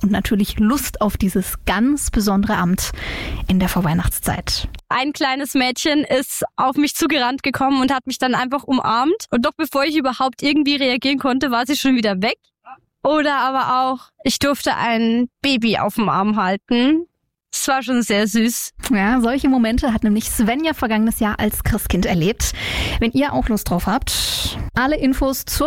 und natürlich Lust auf dieses ganz besondere Amt in der Vorweihnachtszeit. Ein kleines Mädchen ist auf mich zugerannt gekommen und hat mich dann einfach umarmt. Und doch bevor ich überhaupt irgendwie reagieren konnte, war sie schon wieder weg. Oder aber auch, ich durfte ein Baby auf dem Arm halten. Es war schon sehr süß. Ja, solche Momente hat nämlich Svenja vergangenes Jahr als Christkind erlebt. Wenn ihr auch Lust drauf habt, alle Infos zur